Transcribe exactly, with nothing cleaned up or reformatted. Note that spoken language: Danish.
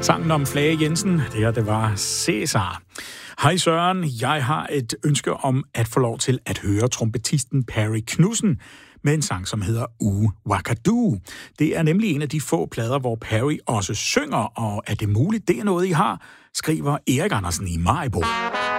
Sangen om Flage Jensen, det her, det var Cæsar. Hej Søren, jeg har et ønske om at få lov til at høre trompetisten Perry Knudsen med en sang, som hedder Uh Wakadoo. Det er nemlig en af de få plader, hvor Perry også synger, og er det muligt, det er noget, I har, skriver Erik Andersen i Maribo.